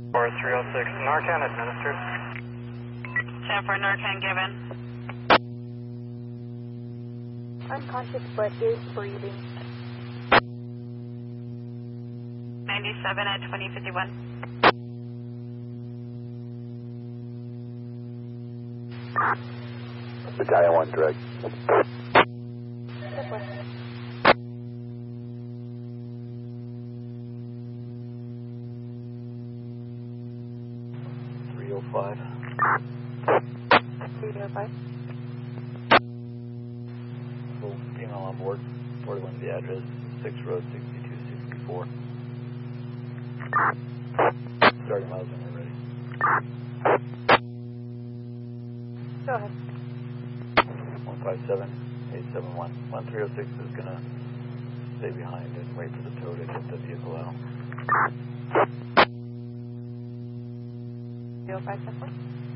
4306, Narcan administered. 10-4 Narcan given. Unconscious but is breathing. 97 at 2051. Battalion 1 direct. Step west. .305. 305. Full female on board. 41 the address. 6 Road 6264. Starting miles when we're ready. Go ahead. 157-871. 1306 is going to stay behind and wait for the tow to get the vehicle out. 305, step west.